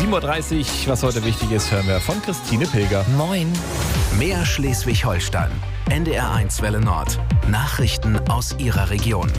7.30 Uhr, was heute wichtig ist, hören wir von Christine Pilger. Moin. Mehr Schleswig-Holstein. NDR1 Welle Nord. Nachrichten aus Ihrer Region.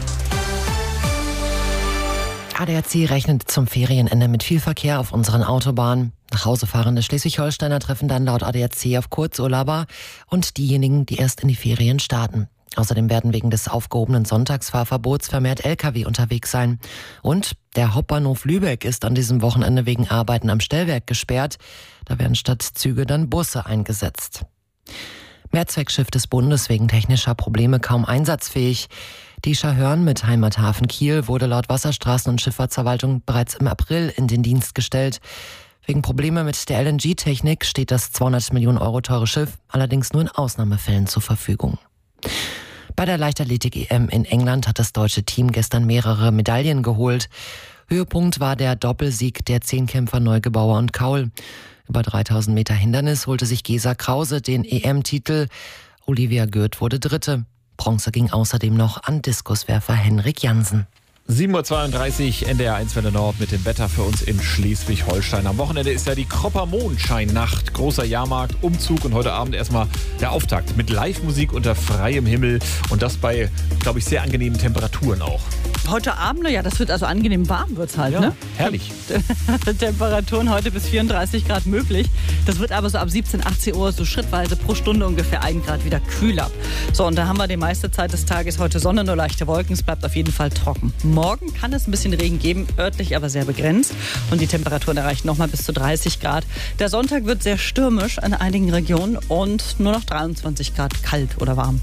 ADAC rechnet zum Ferienende mit viel Verkehr auf unseren Autobahnen. Nach Hause fahrende Schleswig-Holsteiner treffen dann laut ADAC auf Kurzurlauber und diejenigen, die erst in die Ferien starten. Außerdem werden wegen des aufgehobenen Sonntagsfahrverbots vermehrt Lkw unterwegs sein. Und der Hauptbahnhof Lübeck ist an diesem Wochenende wegen Arbeiten am Stellwerk gesperrt. Da werden statt Züge dann Busse eingesetzt. Mehrzweckschiff des Bundes wegen technischer Probleme kaum einsatzfähig. Die Schahörn mit Heimathafen Kiel wurde laut Wasserstraßen- und Schifffahrtsverwaltung bereits im April in den Dienst gestellt. Wegen Probleme mit der LNG-Technik steht das 200 Millionen Euro teure Schiff allerdings nur in Ausnahmefällen zur Verfügung. Bei der Leichtathletik-EM in England hat das deutsche Team gestern mehrere Medaillen geholt. Höhepunkt war der Doppelsieg der Zehnkämpfer Neugebauer und Kaul. Über 3000 Meter Hindernis holte sich Gesa Krause den EM-Titel. Olivia Gürt wurde Dritte. Bronze ging außerdem noch an Diskuswerfer Henrik Jansen. 7.32 Uhr, NDR1 Welle Nord mit dem Wetter für uns in Schleswig-Holstein. Am Wochenende ist ja die Kropper Mondscheinnacht, großer Jahrmarkt, Umzug und heute Abend erstmal der Auftakt mit Live-Musik unter freiem Himmel und das bei, glaube ich, sehr angenehmen Temperaturen auch. Heute Abend, ja, das wird also angenehm warm, wird's halt, Ja, ne? herrlich. Temperaturen heute bis 34 Grad möglich. Das wird aber so ab 17, 18 Uhr so schrittweise pro Stunde ungefähr 1 Grad wieder kühler. So, und da haben wir die meiste Zeit des Tages heute Sonne, nur leichte Wolken. Es bleibt auf jeden Fall trocken. Morgen kann es ein bisschen Regen geben, örtlich aber sehr begrenzt. Und die Temperaturen erreichen nochmal bis zu 30 Grad. Der Sonntag wird sehr stürmisch in einigen Regionen und nur noch 23 Grad kalt oder warm.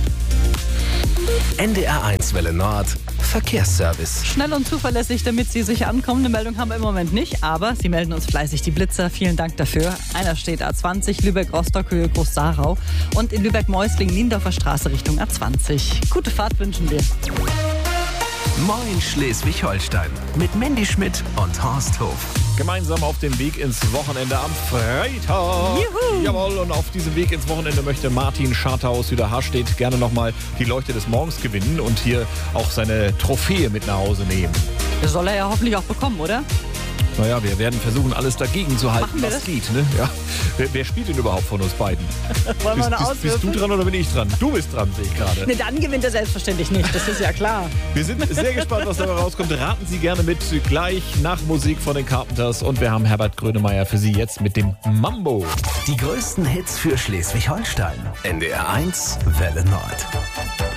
NDR1 Welle Nord. Verkehrsservice. Schnell und zuverlässig, damit Sie sicher ankommen. Eine Meldung haben wir im Moment nicht, aber Sie melden uns fleißig die Blitzer. Vielen Dank dafür. Einer steht A20, Lübeck-Rostock, Höhe Groß-Sarau und in Lübeck-Mäusling, Niendorfer Straße Richtung A20. Gute Fahrt wünschen wir. Moin Schleswig-Holstein. Mit Mandy Schmidt und Horst Hof. Gemeinsam auf dem Weg ins Wochenende am Freitag. Juhu. Jawohl, und auf diesem Weg ins Wochenende möchte Martin Scharter aus Süderharstedt gerne nochmal die Leuchte des Morgens gewinnen und hier auch seine Trophäe mit nach Hause nehmen. Das soll er ja hoffentlich auch bekommen, oder? Naja, wir werden versuchen, alles dagegen zu halten, Machen wir was das? geht. Ne? Ja. Wer spielt denn überhaupt von uns beiden? Wollen wir eine Bist du auswürfeln? dran oder bin ich dran? Du bist dran, sehe ich gerade. Ne, dann gewinnt er selbstverständlich nicht, das ist ja klar. Wir sind sehr gespannt, was dabei rauskommt. Raten Sie gerne mit, gleich nach Musik von den Carpenters. Und wir haben Herbert Grönemeyer für Sie jetzt mit dem Mambo. Die größten Hits für Schleswig-Holstein. NDR1 Welle Nord.